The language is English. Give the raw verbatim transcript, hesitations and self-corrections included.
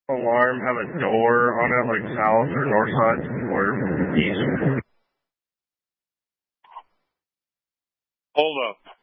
alarm have a door on it, like south or north side or east? Hold up.